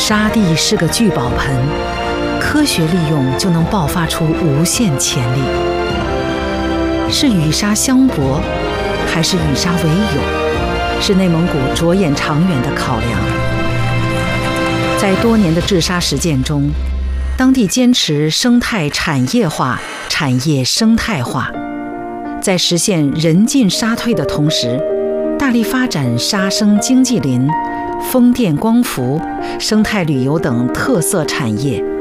沙地是个聚宝盆，科学利用就能爆发出无限潜力。是与沙相搏，还是与沙为友，是内蒙古着眼长远的考量。在多年的治沙实践中，当地坚持生态产业化、产业生态化，在实现人进沙退的同时，大力发展沙生经济林、风电光伏、生态旅游等特色产业，